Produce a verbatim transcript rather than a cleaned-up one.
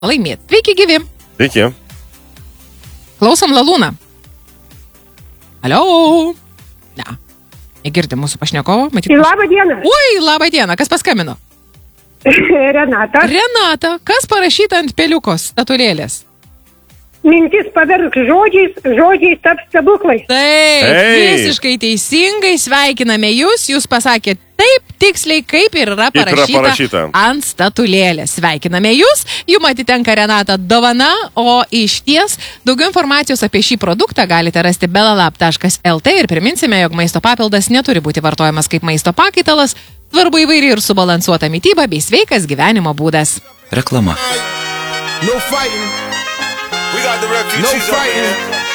laimėti. Sveiki, gyvi. Sveiki. Klausom Lalūną. Alio. Ne. Negirdi mūsų pašnekovo. Matyt, Labą dieną. Ui, labą dieną. Kas paskambino? Renata. Renata. Kas parašyta ant peliukos statulėlės? Mintis paverk žodžiais, žodžiais taps stebuklais. Taip, Ei. visiškai teisingai. Sveikiname jūs. Jūs pasakėte taip tiksliai, kaip ir yra Kaip yra parašyta, parašyta. ant statulėlės. Sveikiname jūs. Jums atitenka Renata dovana, o iš ties daugiau informacijos apie šį produktą galite rasti belalab taškas lt ir priminsime, jog maisto papildas neturi būti vartojamas kaip maisto pakaitalas. Svarbu įvairi ir subalansuota mytyba bei sveikas gyvenimo būdas. Reklama. No fighting. We got the refugees. No fighting.